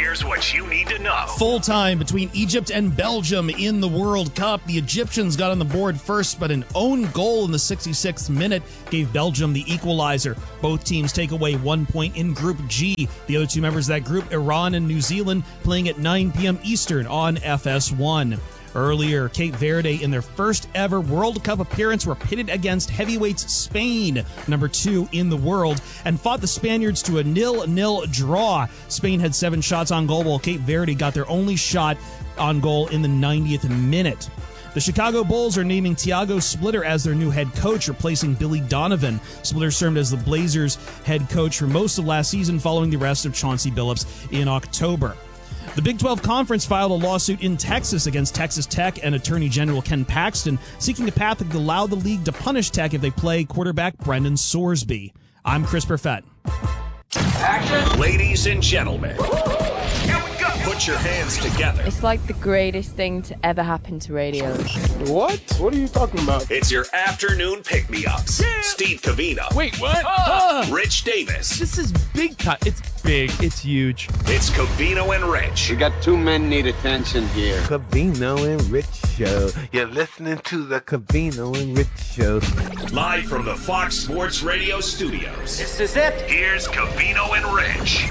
Here's what you need to know. Full time between Egypt and Belgium in the World Cup. The Egyptians got on the board first, but an own goal in the 66th minute gave Belgium the equalizer. Both teams take away 1 point in Group G. The other two members of that group, Iran and New Zealand, playing at 9 p.m. Eastern on FS1. Earlier, Cape Verde, in their first ever World Cup appearance, were pitted against heavyweights Spain, number 2 in the world, and fought the Spaniards to a 0-0 draw. Spain had 7 shots on goal, while Cape Verde got their only shot on goal in the 90th minute. The Chicago Bulls are naming Thiago Splitter as their new head coach, replacing Billy Donovan. Splitter served as the Blazers head coach for most of last season, following the arrest of Chauncey Billups in October. The Big 12 Conference filed a lawsuit in Texas against Texas Tech and Attorney General Ken Paxton, seeking a path that could allow the league to punish Tech if they play quarterback Brendan Sorsby. I'm Chris Perfett. Action. Ladies and gentlemen, here we go. Put your hands together. It's like the greatest thing to ever happen to radio. What? What are you talking about? It's your afternoon pick-me-ups. Yeah. Steve Covino. Wait, what? Rich Davis. This is big time. It's big. It's huge. It's Covino and Rich. We got 2 men need attention here. Covino and Rich Show. You're listening to the Covino and Rich Show. Live from the Fox Sports Radio studios. This is it. Here's Covino and Rich.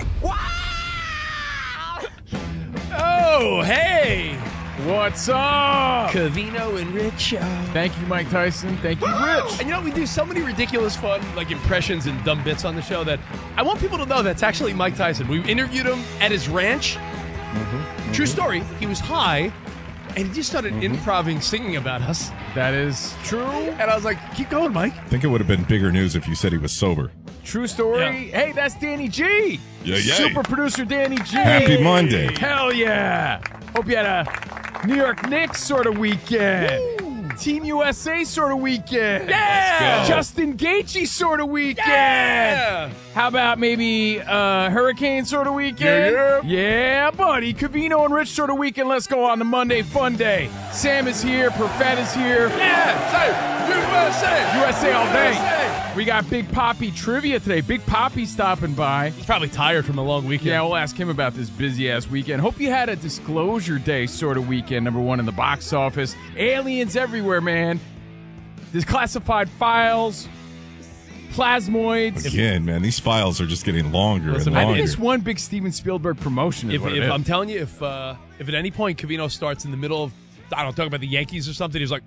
Oh, hey. What's up? Covino and Rich. Thank you, Mike Tyson. Thank you, Rich. And you know, we do so many ridiculous, fun, like impressions and dumb bits on the show that I want people to know that's actually Mike Tyson. We interviewed him at his ranch. True story. He was high, and he just started improvising, singing about us. That is true. And I was like, keep going, Mike. I think it would have been bigger news if you said he was sober. True story. Yeah. Hey, that's Danny G. Yeah. Super producer Danny G. Happy Monday. Hell yeah. Hope you had a New York Knicks sort of weekend. Woo. Team USA sort of weekend. Yeah. Justin Gaethje sort of weekend. Yeah. How about maybe Hurricane sort of weekend? Yeah, buddy. Covino and Rich sort of weekend. Let's go on the Monday Fun Day. Sam is here. Perfett is here. Yeah. Say, USA. USA all day. USA. We got Big Poppy trivia today. Big Poppy stopping by. He's probably tired from a long weekend. Yeah, we'll ask him about this busy-ass weekend. Hope you had a Disclosure Day sort of weekend, number 1 in the box office. Aliens everywhere, man. Declassified files, plasmoids. Again, man, these files are just getting longer and I longer. think it's one big Steven Spielberg promotion. If I'm telling you, if at any point Covino starts in the middle of, I don't know, talking about the Yankees or something, he's like,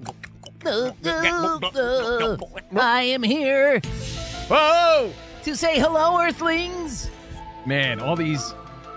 I am here whoa, to say hello, Earthlings. Man, all these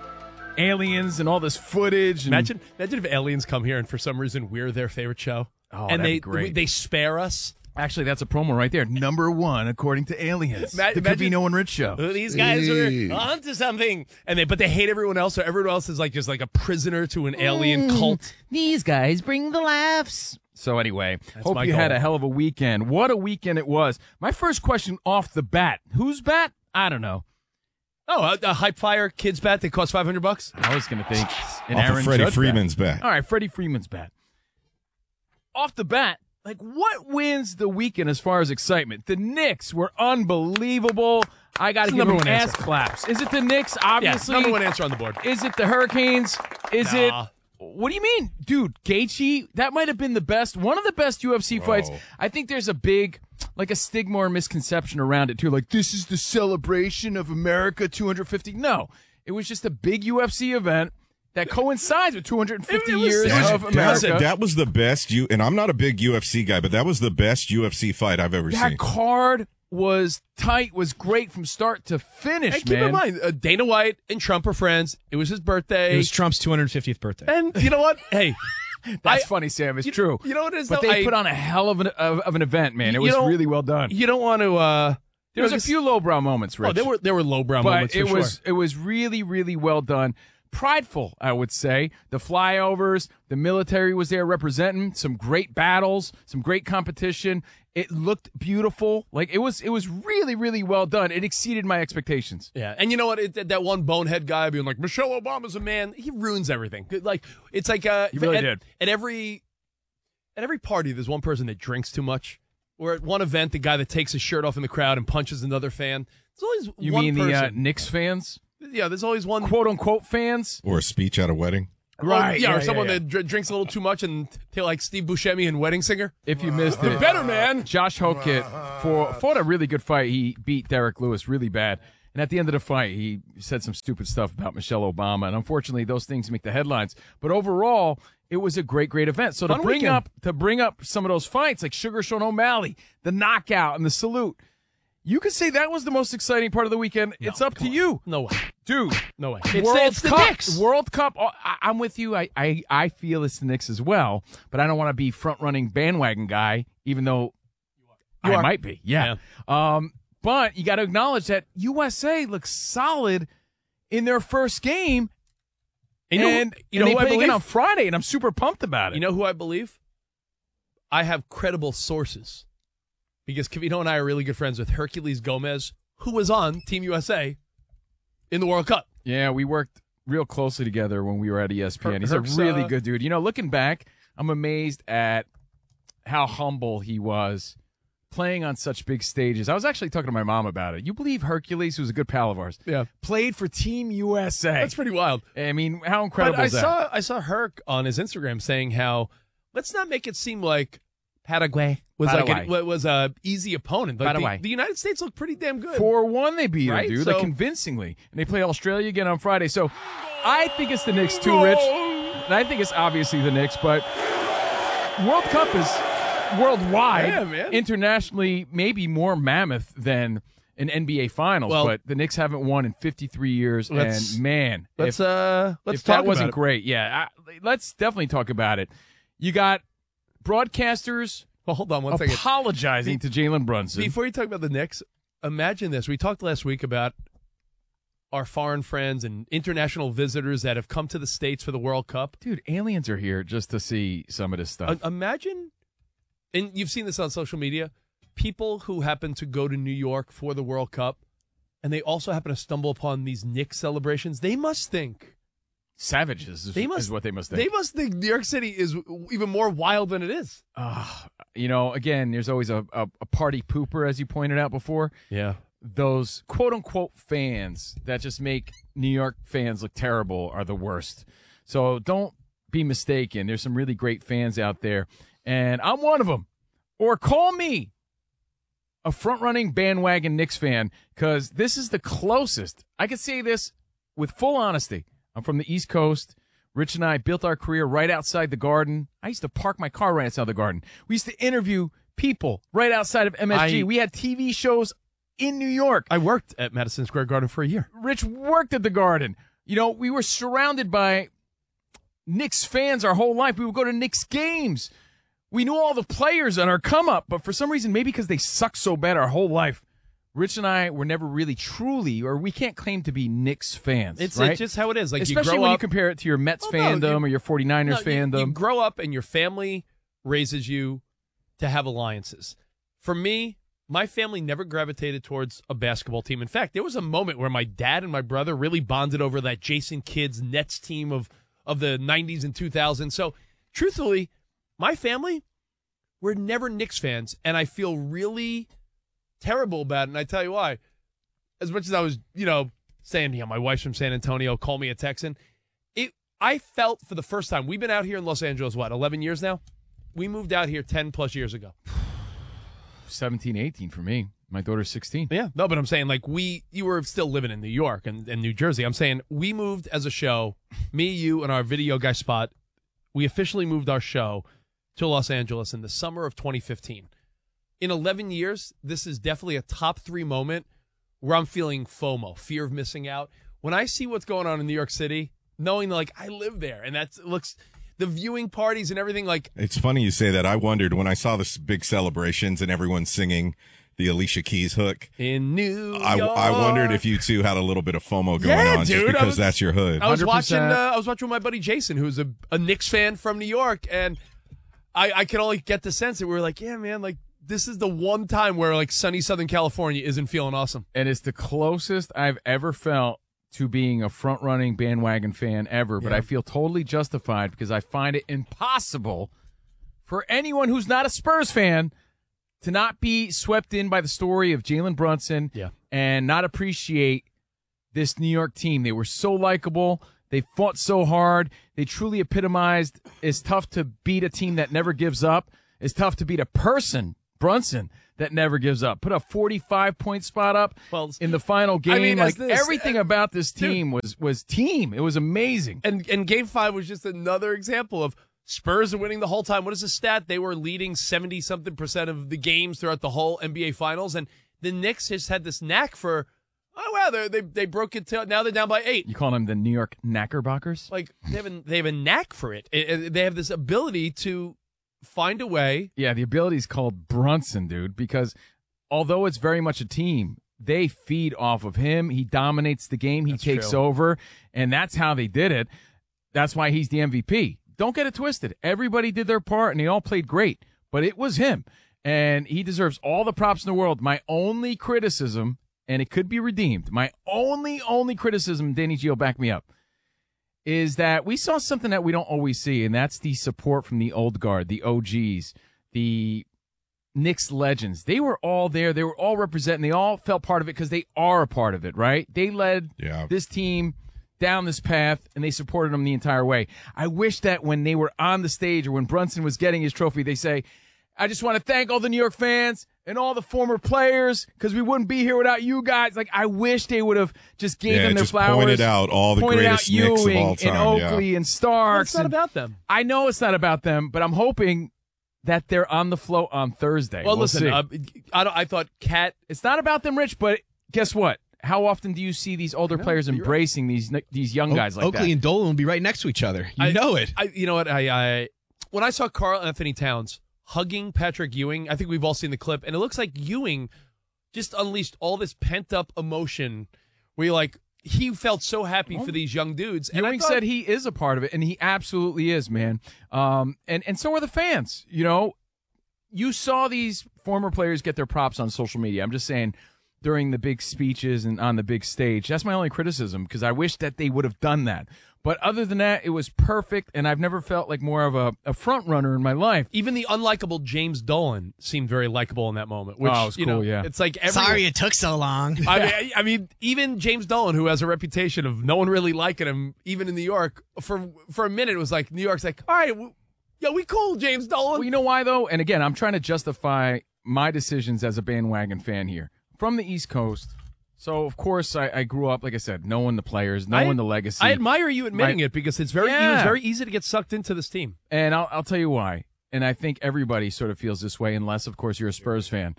aliens and all this footage. And imagine if aliens come here and for some reason we're their favorite show. Oh, and that'd be great. they spare us. Actually, that's a promo right there. Number 1, according to aliens. The Covino and Rich Show. These guys are onto something, but they hate everyone else. So everyone else is like just like a prisoner to an alien cult. These guys bring the laughs. So anyway, That's hope my you had goal. a hell of a weekend. What a weekend it was. My first question off the bat. Whose bat? I don't know. Oh, a Hype Fire kids bat that costs $500. I was going to think an Off Aaron of Freddie Judge Freeman's bat. bat. All right, Freddie Freeman's bat. Off the bat, like what wins the weekend as far as excitement? The Knicks were unbelievable. I got to give them ass claps. Is it the Knicks? Obviously. Yeah, number 1 answer on the board. Is it the Hurricanes? Is it... What do you mean? Dude, Gaethje, that might have been the best, one of the best UFC fights. I think there's a big, like a stigma or misconception around it too. Like, this is the celebration of America 250. No, it was just a big UFC event that coincides with 250 years of America. That was the best, and I'm not a big UFC guy, but that was the best UFC fight I've ever seen. That card was tight, was great from start to finish, and keep in mind, Dana White and Trump are friends. It was his birthday. It was Trump's 250th birthday. And you know what? Hey, that's funny, Sam. It's true. You know what it is, but though? they put on a hell of an event, man. It was really well done. You don't want to... there was a few lowbrow moments, Rich. Oh, there were lowbrow moments, for sure. It was really, really well done. Prideful, I would say. The flyovers, the military was there representing, some great battles, some great competition. It looked beautiful. Like it was really, really well done. It exceeded my expectations. Yeah, and you know what? That one bonehead guy being like, Michelle Obama's a man. He ruins everything. Like it's like he really did. At every party, there's one person that drinks too much. Or at one event, the guy that takes his shirt off in the crowd and punches another fan. It's always you one mean person. the Knicks fans? there's always one quote-unquote fans. Or a speech at a wedding. Right. Or someone that drinks a little too much and like Steve Buscemi in Wedding Singer. If you missed it. Better man. Josh Hokett fought a really good fight. He beat Derek Lewis really bad. And at the end of the fight, he said some stupid stuff about Michelle Obama. And unfortunately, those things make the headlines. But overall, it was a great event. So to bring up some of those fights, like Sugar Sean O'Malley, the knockout and the salute, you could say that was the most exciting part of the weekend. No, it's up to you. No way. Dude. No way. It's the Knicks. World Cup. I'm with you. I feel it's the Knicks as well. But I don't want to be front-running bandwagon guy, even though I might be. Yeah. But you got to acknowledge that USA looks solid in their first game. And they play again on Friday, and I'm super pumped about it. You know who I believe? I have credible sources. Because Cavino and I are really good friends with Herculez Gomez, who was on Team USA in the World Cup. Yeah, we worked real closely together when we were at ESPN. He's a really good dude. You know, looking back, I'm amazed at how humble he was playing on such big stages. I was actually talking to my mom about it. You believe Herculez, who's a good pal of ours, played for Team USA? That's pretty wild. I mean, how incredible is that? I saw Herc on his Instagram saying how, let's not make it seem like Paraguay was a easy opponent. Like the United States looked pretty damn good. 4-1 they beat them, dude, so, like convincingly. And they play Australia again on Friday. So I think it's the Knicks too, Rich. And I think it's obviously the Knicks, but World Cup is worldwide, internationally, maybe more mammoth than an NBA Finals. But the Knicks haven't won in 53 years, and man, let's if talk that wasn't about it. great, let's definitely talk about it. You got broadcasters. Well, hold on one second. Apologizing to Jalen Brunson. Before you talk about the Knicks, imagine this. We talked last week about our foreign friends and international visitors that have come to the States for the World Cup. Dude, aliens are here just to see some of this stuff. Imagine, and you've seen this on social media, people who happen to go to New York for the World Cup, and they also happen to stumble upon these Knicks celebrations. They must think. Savages is what they must think. They must think New York City is even more wild than it is. You know, again, there's always a party pooper, as you pointed out before. Yeah. Those quote-unquote fans that just make New York fans look terrible are the worst. So don't be mistaken. There's some really great fans out there, and I'm one of them. Or call me a front-running bandwagon Knicks fan, because this is the closest. I can say this with full honesty. I'm from the East Coast. Rich and I built our career right outside the Garden. I used to park my car right outside the Garden. We used to interview people right outside of MSG. We had TV shows in New York. I worked at Madison Square Garden for a year. Rich worked at the Garden. You know, we were surrounded by Knicks fans our whole life. We would go to Knicks games. We knew all the players on our come-up, but for some reason, maybe because they sucked so bad our whole life, Rich and I were never really truly, or we can't claim to be Knicks fans. It's right? just how it is. Like, especially you grow when up, you compare it to your Mets fandom or your 49ers fandom. You grow up and your family raises you to have alliances. For me, my family never gravitated towards a basketball team. In fact, there was a moment where my dad and my brother really bonded over that Jason Kidd's Nets team of the 90s and 2000s. So, truthfully, my family, we're never Knicks fans, and I feel really terrible about it, and I tell you why. As much as I was, saying, my wife's from San Antonio, call me a Texan, I felt for the first time, we've been out here in Los Angeles, 11 years now? We moved out here 10 plus years ago. 17, 18 for me. My daughter's 16. Yeah. No, but I'm saying, you were still living in New York and New Jersey. I'm saying we moved as a show, me, you, and our video guy Spot, we officially moved our show to Los Angeles in the summer of 2015. In 11 years, this is definitely a top 3 moment where I'm feeling FOMO, fear of missing out. When I see what's going on in New York City, knowing I live there, and the viewing parties and everything It's funny you say that. I wondered when I saw this big celebrations and everyone singing the Alicia Keys hook in New York. I wondered if you two had a little bit of FOMO going on, dude, just because that's your hood. I was watching with my buddy Jason, who's a Knicks fan from New York, and I could only get the sense that we were like, yeah, man, this is the one time where sunny Southern California isn't feeling awesome. And it's the closest I've ever felt to being a front-running bandwagon fan ever, but I feel totally justified because I find it impossible for anyone who's not a Spurs fan to not be swept in by the story of Jalen Brunson and not appreciate this New York team. They were so likable. They fought so hard. They truly epitomized it's tough to beat a team that never gives up. It's tough to beat a person, Brunson, that never gives up. Put a 45-point spot up in the final game. Everything about this team was team. It was amazing. And Game 5 was just another example of Spurs are winning the whole time. What is the stat? They were leading 70-something% of the games throughout the whole NBA Finals. And the Knicks just had this knack for, they broke it to, now they're down by 8. You call them the New York Knickerbockers? Like, they have a knack for it. They have this ability to find a way. Yeah, the ability is called Brunson, dude, because although it's very much a team, they feed off of him. He dominates the game. He takes over, and that's how they did it. That's why he's the MVP. Don't get it twisted. Everybody did their part, and they all played great, but it was him, and he deserves all the props in the world. My only criticism, and it could be redeemed, my only criticism, Danny Gio, back me up, is that we saw something that we don't always see, and that's the support from the old guard, the OGs, the Knicks legends. They were all there. They were all representing. They all felt part of it because they are a part of it, right? They led this team down this path, and they supported them the entire way. I wish that when they were on the stage or when Brunson was getting his trophy, they say, I just want to thank all the New York fans and all the former players because we wouldn't be here without you guys. Like, I wish they would have just gave them their flowers. Pointed out all the greatest Knicks of all time. And Oakley and Starks. It's not about them. I know it's not about them, but I'm hoping that they're on the float on Thursday. Well, listen, I thought Cat. It's not about them, Rich, but guess what? How often do you see these older players embracing these young guys like that? Oakley and Dolan will be right next to each other. You know it. You know what? When I saw Karl Anthony Towns hugging Patrick Ewing, I think we've all seen the clip, and it looks like Ewing just unleashed all this pent-up emotion where he felt so happy for these young dudes. And Ewing said he is a part of it, and he absolutely is, man. And so are the fans. You know, you saw these former players get their props on social media. I'm just saying, during the big speeches and on the big stage. That's my only criticism, because I wish that they would have done that. But other than that, it was perfect, and I've never felt like more of a front runner in my life. Even the unlikable James Dolan seemed very likable in that moment. Which, it was cool, yeah. It's like sorry it took so long. I mean, even James Dolan, who has a reputation of no one really liking him, even in New York, for a minute it was like New York's like, all right, we cool, James Dolan. Well, you know why though? And again, I'm trying to justify my decisions as a bandwagon fan here. From the East Coast, so of course I grew up, like I said, knowing the players, knowing the legacy. I admire you admitting it, because it was very easy to get sucked into this team. And I'll tell you why. And I think everybody sort of feels this way, unless, of course, you're a Spurs fan.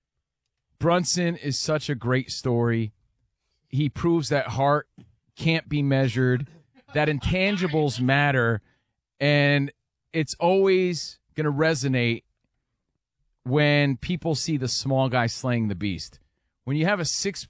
Brunson is such a great story. He proves that heart can't be measured, that intangibles matter, and it's always going to resonate when people see the small guy slaying the beast. When you have a 6'1",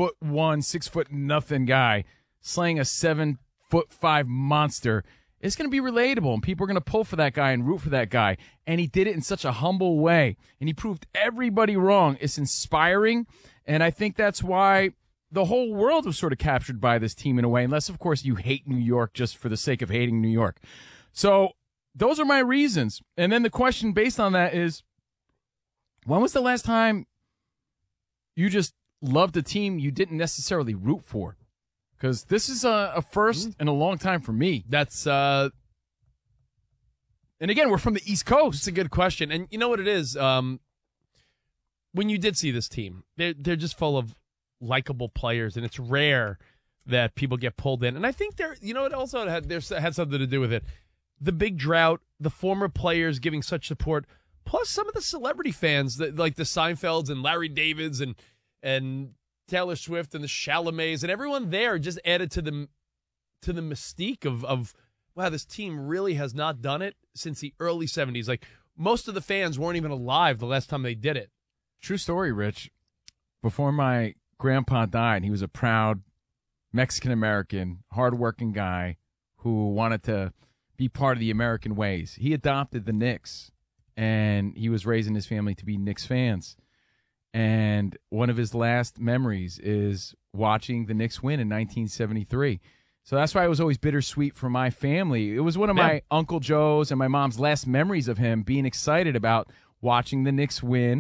6'0" guy slaying a 7'5" monster, it's going to be relatable, and people are going to pull for that guy and root for that guy. And he did it in such a humble way, and he proved everybody wrong. It's inspiring, and I think that's why the whole world was sort of captured by this team in a way, unless, of course, you hate New York just for the sake of hating New York. So those are my reasons. And then the question based on that is, when was the last time you just loved a team you didn't necessarily root for? Because this is a first in a long time for me. That's and again, we're from the East Coast. It's a good question. And you know what it is? When you did see this team, they're just full of likable players, and it's rare that people get pulled in. And I think it also had something to do with it. The big drought, the former players giving such support, plus some of the celebrity fans, like the Seinfelds and Larry Davids and Taylor Swift and the Chalamets and everyone there, just added to the mystique of wow, this team really has not done it since the early 70s. Like, most of the fans weren't even alive the last time they did it. True story, Rich. Before my grandpa died, he was a proud Mexican-American, hardworking guy who wanted to be part of the American ways. He adopted the Knicks, and he was raising his family to be Knicks fans. And one of his last memories is watching the Knicks win in 1973. So that's why it was always bittersweet for my family. It was one of my Uncle Joe's and my mom's last memories of him being excited about watching the Knicks win.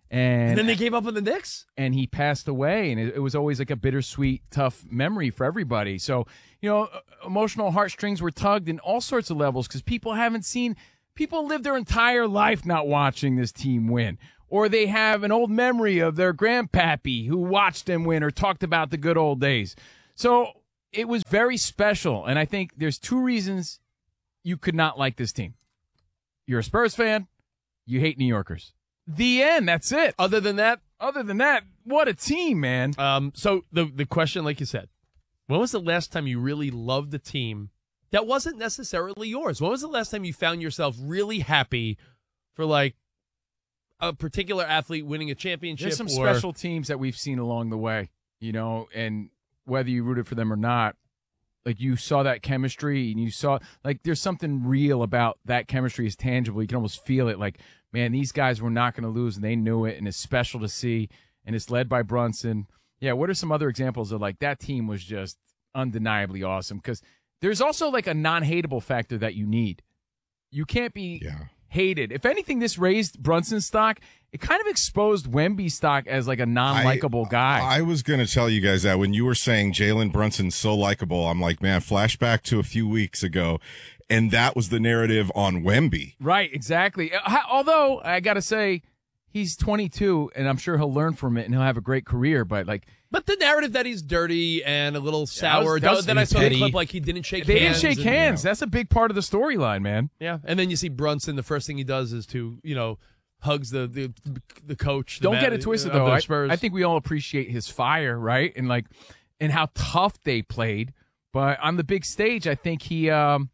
And then they gave up on the Knicks? And he passed away, and it was always like a bittersweet, tough memory for everybody. So, emotional heartstrings were tugged in all sorts of levels because people live their entire life not watching this team win. Or they have an old memory of their grandpappy who watched them win or talked about the good old days. So it was very special, and I think there's 2 reasons you could not like this team. You're a Spurs fan, you hate New Yorkers. The end. That's it. Other than that, what a team, man. So the question, like you said, when was the last time you really loved a team that wasn't necessarily yours? When was the last time you found yourself really happy for like a particular athlete winning a championship? There's some special teams that we've seen along the way, and whether you rooted for them or not, like you saw that chemistry and you saw like there's something real about that chemistry is tangible. You can almost feel it like, man, these guys were not going to lose, and they knew it, and it's special to see, and it's led by Brunson. Yeah, what are some other examples of, like, that team was just undeniably awesome? Because there's also, like, a non-hateable factor that you need. You can't be hated. If anything, this raised Brunson's stock. It kind of exposed Wemby's stock as, like, a non-likable guy. I was going to tell you guys that when you were saying Jalen Brunson's so likable, I'm like, man, flashback to a few weeks ago. And that was the narrative on Wemby. Right, exactly. Although, I got to say, he's 22, and I'm sure he'll learn from it, and he'll have a great career. But the narrative that he's dirty and a little sour. Then I saw the clip like he didn't shake hands. They didn't shake hands. That's a big part of the storyline, man. Yeah, and then you see Brunson. The first thing he does is to, hugs the coach. Don't get it twisted, though. I think we all appreciate his fire, right? And how tough they played. But on the big stage, I think he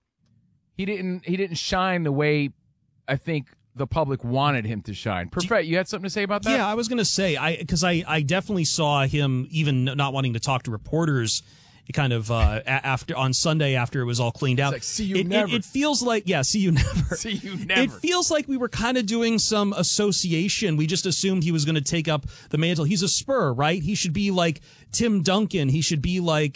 didn't shine the way I think the public wanted him to shine. Perfect. You had something to say about that? Yeah, I was going to say, because I definitely saw him even not wanting to talk to reporters kind of after on Sunday after it was all cleaned out. It's like, see you never. It feels like, see you never. See you never. It feels like we were kind of doing some association. We just assumed he was going to take up the mantle. He's a Spur, right? He should be like Tim Duncan. He should be like,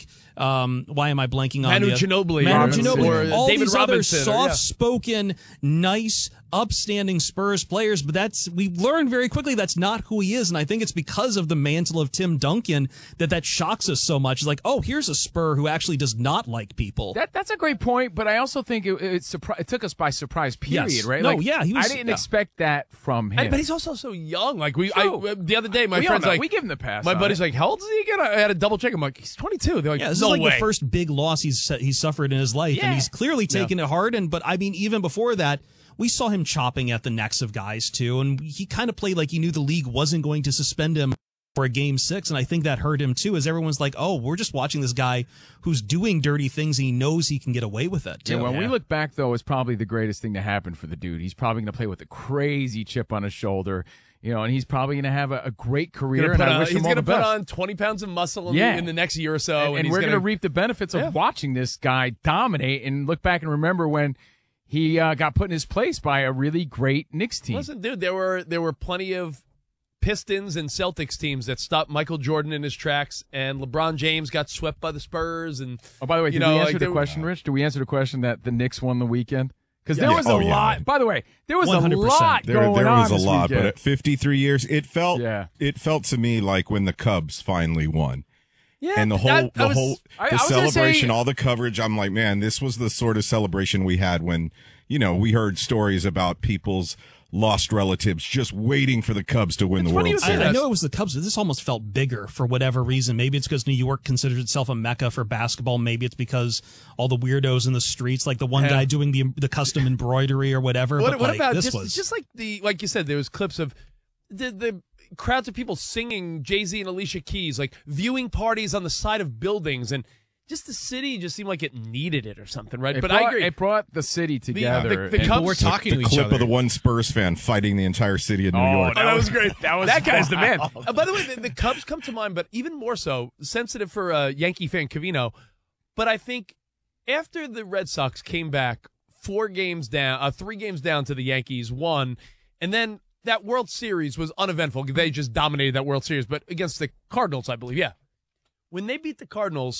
why am I blanking on Manu Ginobili. Or all David these Robinson, other soft-spoken, nice, upstanding Spurs players, but we learned very quickly that's not who he is, and I think it's because of the mantle of Tim Duncan that shocks us so much. It's like, oh, here's a Spur who actually does not like people. That's a great point, but I also think it took us by surprise, period, yes. right? No, like, he was, I didn't expect that from him. But he's also so young. Like the other day, my friend's like, we give him the pass. My buddy's like, how old is he again? I had to double check. I'm like, he's 22. They're like, this no is like way. the first big loss he's suffered in his life, and he's clearly taken it hard. But I mean, even before that, we saw him chopping at the necks of guys too, and he kind of played like he knew the league wasn't going to suspend him for a Game 6, and I think that hurt him too, as everyone's like, oh, we're just watching this guy who's doing dirty things, and he knows he can get away with it too. Yeah, when we look back, though, it's probably the greatest thing to happen for the dude. He's probably going to play with a crazy chip on his shoulder, and he's probably going to have a great career, and I wish him all the best. He's going to put on 20 pounds of muscle in the next year or so. And we're going to reap the benefits of watching this guy dominate and look back and remember when he got put in his place by a really great Knicks team. Listen, dude, there were plenty of Pistons and Celtics teams that stopped Michael Jordan in his tracks, and LeBron James got swept by the Spurs. And by the way, did we answer the question, Rich? Did we answer the question that the Knicks won the weekend? Because there was a lot. By the way, there was 100%. A lot going on. There was a this lot, weekend. but at 53 years, it felt to me like when the Cubs finally won. Yeah, and the celebration, all the coverage. I'm like, man, this was the sort of celebration we had when, we heard stories about people's lost relatives just waiting for the Cubs to win the World Series. I know it was the Cubs, but this almost felt bigger for whatever reason. Maybe it's because New York considers itself a mecca for basketball. Maybe it's because all the weirdos in the streets, like the one guy doing the custom embroidery or whatever. What about just like you said, there was clips of the crowds of people singing Jay-Z and Alicia Keys, like viewing parties on the side of buildings, and just the city just seemed like it needed it or something, right? I agree. It brought the city together. The Cubs were talking to each other. The clip of the one Spurs fan fighting the entire city of New York. That was great. That guy's the man. By the way, the Cubs come to mind, but even more so, sensitive for a Yankee fan, Covino. But I think after the Red Sox came back 3 games down to the Yankees, won, and then that World Series was uneventful. They just dominated that World Series, but against the Cardinals, I believe. Yeah. When they beat the Cardinals,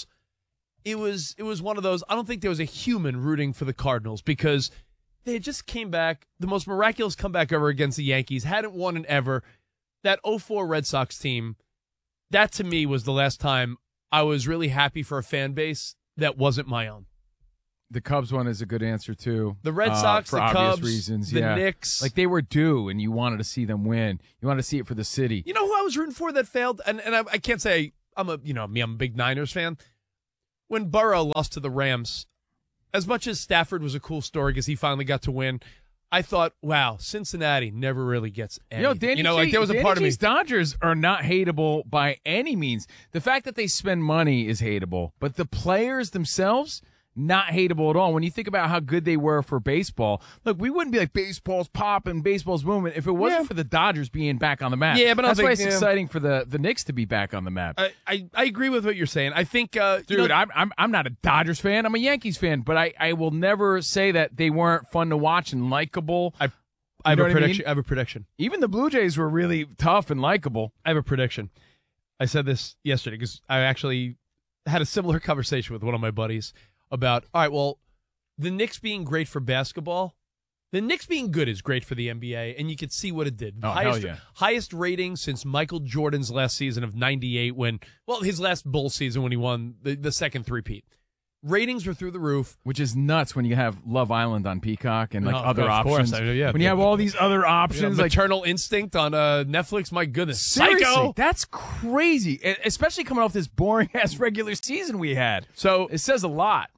it was one of those, I don't think there was a human rooting for the Cardinals because they just came back, the most miraculous comeback ever against the Yankees, hadn't won in ever. that 04 Red Sox team, that to me was the last time I was really happy for a fan base that wasn't my own. The Cubs one is a good answer, too. The Red Sox, for the obvious Cubs, reasons, the yeah. Knicks. Like, they were due, and you wanted to see them win. You wanted to see it for the city. You know who I was rooting for that failed? And I can't say I'm a big Niners fan. When Burrow lost to the Rams, as much as Stafford was a cool story because he finally got to win, I thought, wow, Cincinnati never really gets anything. There was a part of me. Dodgers are not hateable by any means. The fact that they spend money is hateable, but the players themselves, not hateable at all. When you think about how good they were for baseball, look, we wouldn't be like baseball's popping, baseball's booming if it wasn't for the Dodgers being back on the map. Yeah, but that's why it's exciting for the Knicks to be back on the map. I agree with what you're saying. I think, dude, I'm not a Dodgers fan. I'm a Yankees fan, but I will never say that they weren't fun to watch and likable. I have a prediction. I have a prediction. Even the Blue Jays were really tough and likable. I have a prediction. I said this yesterday because I actually had a similar conversation with one of my buddies about, all right, well, the Knicks being great for basketball, the Knicks being good is great for the NBA, and you could see what it did. Oh, hell yeah. Highest rating since Michael Jordan's last season of 98 his last Bulls season when he won the second three-peat. Ratings were through the roof. Which is nuts when you have Love Island on Peacock and other of options. Course, yeah. When you have all these other options. Maternal Instinct on Netflix, my goodness. Seriously, Psycho! that's crazy. Especially coming off this boring-ass regular season we had. So it says a lot.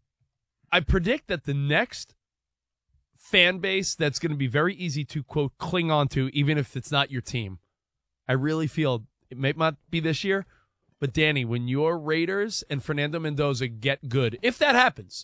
I predict that the next fan base that's going to be very easy to, quote, cling on to, even if it's not your team, I really feel it may not be this year, but Danny, when your Raiders and Fernando Mendoza get good, if that happens,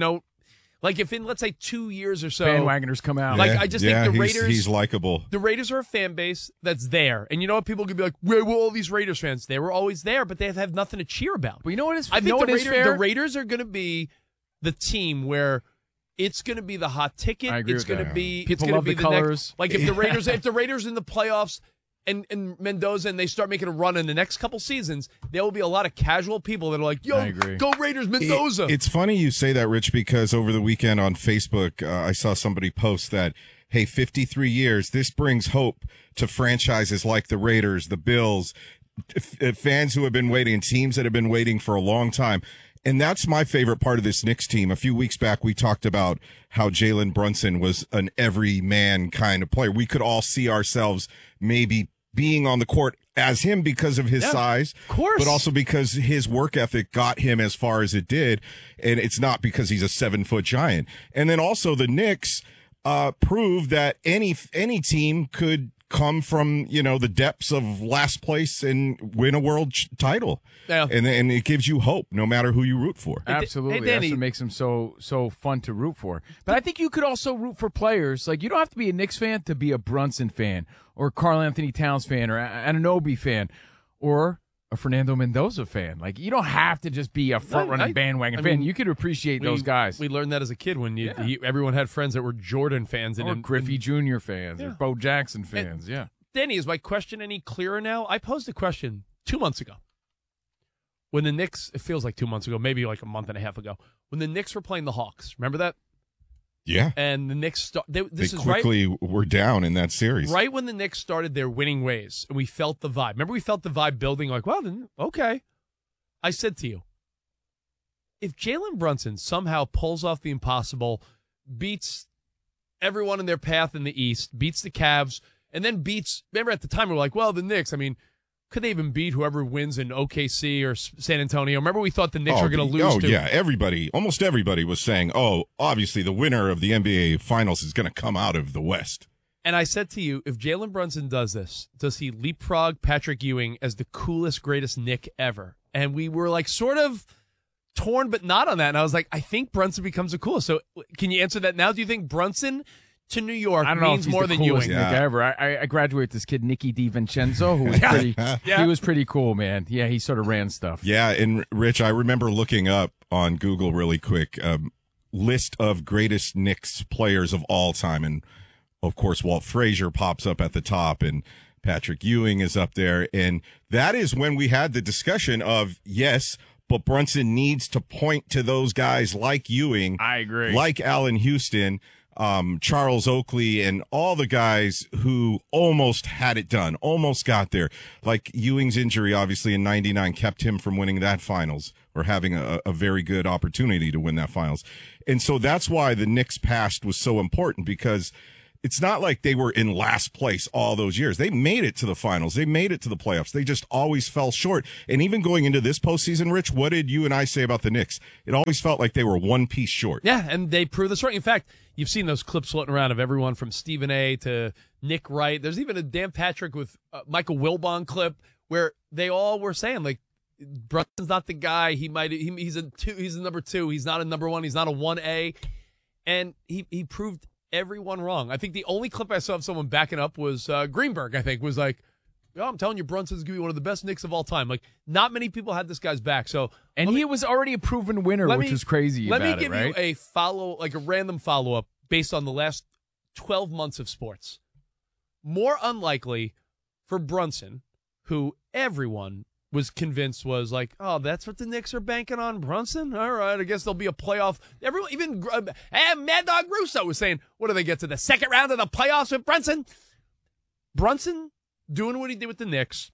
like if in, let's say, 2 years or so, bandwagoners come out. Like, I just think the Raiders, he's likable. The Raiders are a fan base that's there. And you know what? People could be like, where were all these Raiders fans? They were always there, but they have nothing to cheer about. But you know what is I think fair? The Raiders are going to be the team where it's going to be the hot ticket. I agree it's going to be people it's love be the colors. Like if the Raiders in the playoffs and Mendoza and they start making a run in the next couple seasons, there will be a lot of casual people that are like, "Yo, go Raiders, Mendoza." It's funny you say that, Rich, because over the weekend on Facebook, I saw somebody post that, hey, 53 years, this brings hope to franchises like the Raiders, the Bills, fans who have been waiting, teams that have been waiting for a long time. And that's my favorite part of this Knicks team. A few weeks back, we talked about how Jalen Brunson was an everyman kind of player. We could all see ourselves maybe being on the court as him because of his size, of course, but also because his work ethic got him as far as it did. And it's not because he's a 7-foot giant. And then also the Knicks proved that any team could come from, the depths of last place and win a world title. Yeah. And it gives you hope no matter who you root for. Absolutely. Hey, Danny, that's what makes them so fun to root for. But I think you could also root for players. Like, you don't have to be a Knicks fan to be a Brunson fan or Karl Anthony Towns fan or Anunoby fan or a Fernando Mendoza fan. Like, you don't have to just be a front-running bandwagon fan. You could appreciate those guys. We learned that as a kid when everyone had friends that were Jordan fans. Or Griffey Jr. fans or Bo Jackson fans, Danny, is my question any clearer now? I posed a question 2 months ago. When the Knicks, it feels like 2 months ago, maybe like a month and a half ago, when the Knicks were playing the Hawks. Remember that? Yeah. And the Knicks, they quickly were down in that series. Right when the Knicks started their winning ways, and we felt the vibe. Remember, we felt the vibe building like, well, then, okay. I said to you, if Jalen Brunson somehow pulls off the impossible, beats everyone in their path in the East, beats the Cavs, and then remember at the time we were like, well, the Knicks, I mean, could they even beat whoever wins in OKC or San Antonio? Remember we thought the Knicks were going to lose to? Yeah, almost everybody was saying, obviously the winner of the NBA Finals is going to come out of the West. And I said to you, if Jalen Brunson does this, does he leapfrog Patrick Ewing as the coolest, greatest Knick ever? And we were like sort of torn, but not on that. And I was like, I think Brunson becomes the coolest. So can you answer that now? Do you think Brunson to New York means more than Ewing? Ever. I graduated this kid Nicky DiVincenzo, who was pretty. He was pretty cool, man. Yeah, he sort of ran stuff. Yeah, and Rich, I remember looking up on Google really quick list of greatest Knicks players of all time, and of course Walt Frazier pops up at the top, and Patrick Ewing is up there, and that is when we had the discussion of yes. But Brunson needs to point to those guys like Ewing. I agree. Like Allen Houston. Charles Oakley, and all the guys who almost had it done, almost got there. Like Ewing's injury, obviously, in 99 kept him from winning that finals or having a very good opportunity to win that finals. And so that's why the Knicks past was so important, because it's not like they were in last place all those years. They made it to the finals. They made it to the playoffs. They just always fell short. And even going into this postseason, Rich, what did you and I say about the Knicks? It always felt like they were one piece short. Yeah, and they proved this right. In fact, you've seen those clips floating around of everyone from Stephen A. to Nick Wright. There's even a Dan Patrick with Michael Wilbon clip where they all were saying, like, Brunson's not the guy. He's a number 2. He's not a number 1. He's not a 1A. And he proved everyone wrong. I think the only clip I saw of someone backing up was Greenberg, I think, was like, oh, I'm telling you, Brunson's going to be one of the best Knicks of all time. Like, not many people had this guy's back. And he was already a proven winner, which was crazy about it, right? Let me give you a random follow-up based on the last 12 months of sports. More unlikely for Brunson, who everyone was convinced was like, oh, that's what the Knicks are banking on, Brunson? All right, I guess there'll be a playoff. Everyone, even Mad Dog Russo was saying, what do they get to the second round of the playoffs with Brunson? Brunson doing what he did with the Knicks,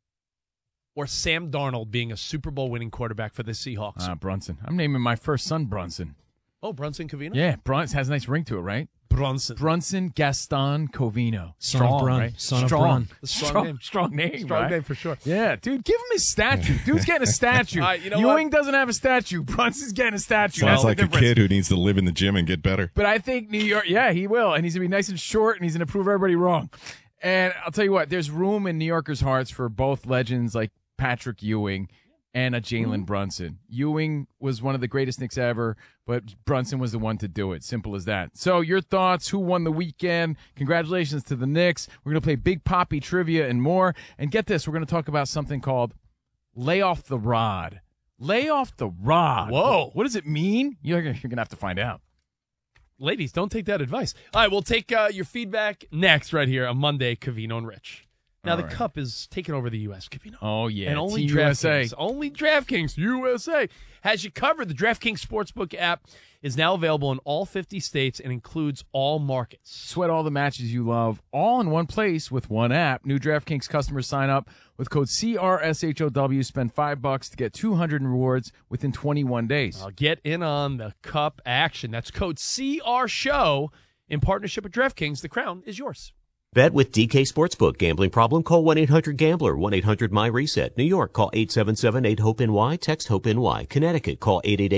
or Sam Darnold being a Super Bowl winning quarterback for the Seahawks? Brunson. I'm naming my first son Brunson. Oh, Brunson Covino? Yeah, Brunson has a nice ring to it, right? Brunson Gaston Covino. Strong, right? Son of Brun. Strong name. Strong name, Strong right? name for sure. Yeah, dude, give him his statue. Dude's getting a statue. Ewing doesn't have a statue. Brunson's getting a statue. Sounds like a kid who needs to live in the gym and get better. But I think New York, yeah, he will. And he's going to be nice and short, and he's going to prove everybody wrong. And I'll tell you what, there's room in New Yorkers' hearts for both legends like Patrick Ewing and a Jalen Brunson. Ewing was one of the greatest Knicks ever, but Brunson was the one to do it. Simple as that. So your thoughts, who won the weekend? Congratulations to the Knicks. We're going to play Big Poppy trivia and more. And get this, we're going to talk about something called Lay Off the Rod. Lay off the rod. Whoa. What does it mean? You're going to have to find out. Ladies, don't take that advice. All right, we'll take your feedback next right here on Monday, Covino and Rich. Now, the Cup is taking over the U.S., Covino. Oh, yeah. And only Team USA. Only DraftKings USA has you covered. The DraftKings Sportsbook app is now available in all 50 states and includes all markets. Sweat all the matches you love, all in one place with one app. New DraftKings customers sign up with code CRSHOW. Spend $5 to get $200 in rewards within 21 days. I'll get in on the Cup action. That's code CRSHOW in partnership with DraftKings. The crown is yours. Bet with DK Sportsbook. Gambling problem? Call 1-800-GAMBLER. 1-800-MY-RESET. New York, call 877-8-HOPE-NY. Text HOPE-NY. Connecticut, call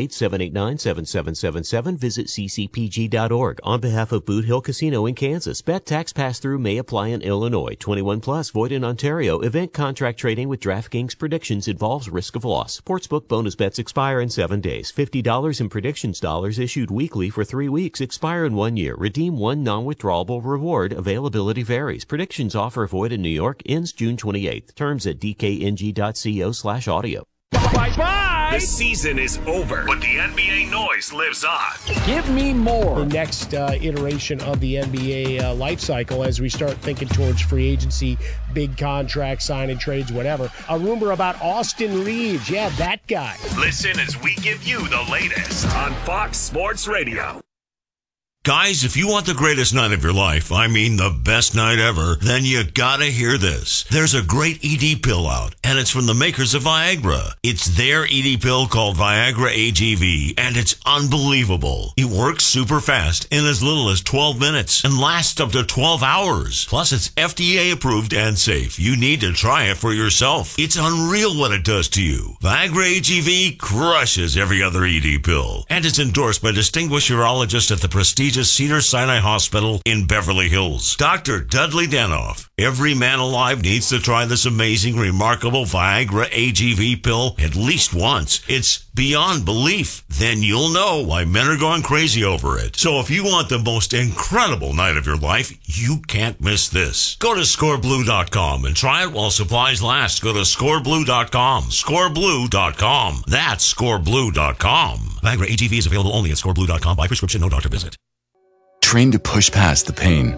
888-789-7777. Visit ccpg.org. On behalf of Boot Hill Casino in Kansas, bet tax pass-through may apply in Illinois. 21 plus, void in Ontario. Event contract trading with DraftKings predictions involves risk of loss. Sportsbook bonus bets expire in 7 days. $50 in predictions dollars issued weekly for 3 weeks. Expire in 1 year. Redeem one non-withdrawable reward. Availability varies. Predictions offer void in New York. Ends June 28th. Terms at dkng.co/audio. Bye-bye! The season is over, but the NBA noise lives on. Give me more. The next iteration of the NBA life cycle as we start thinking towards free agency, big contracts, signing trades, whatever. A rumor about Austin Reeves. Yeah, that guy. Listen as we give you the latest on Fox Sports Radio. Guys, if you want the greatest night of your life, I mean the best night ever, then you gotta hear this. There's a great ED pill out, and it's from the makers of Viagra. It's their ED pill called Viagra AGV, and it's unbelievable. It works super fast in as little as 12 minutes and lasts up to 12 hours. Plus, it's FDA approved and safe. You need to try it for yourself. It's unreal what it does to you. Viagra AGV crushes every other ED pill, and it's endorsed by distinguished urologists at the prestigious Cedars-Sinai Hospital in Beverly Hills. Dr. Dudley Danoff. Every man alive needs to try this amazing, remarkable Viagra AGV pill at least once. It's beyond belief. Then you'll know why men are going crazy over it. So if you want the most incredible night of your life, you can't miss this. Go to scoreblue.com and try it while supplies last. Go to scoreblue.com. Scoreblue.com. That's scoreblue.com. Viagra AGV is available only at scoreblue.com by prescription, no doctor visit. Trained to push past the pain.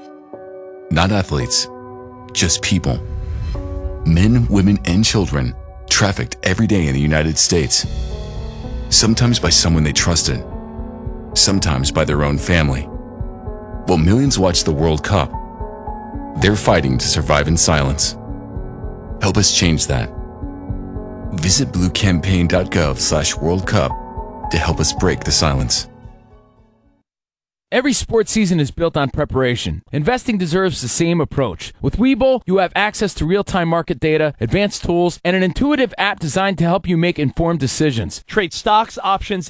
Not athletes, just people. Men, women, and children trafficked every day in the United States. Sometimes by someone they trusted, sometimes by their own family. While millions watch the World Cup, they're fighting to survive in silence. Help us change that. Visit bluecampaign.gov/World Cup to help us break the silence. Every sports season is built on preparation. Investing deserves the same approach. With Webull, you have access to real-time market data, advanced tools, and an intuitive app designed to help you make informed decisions. Trade stocks, options,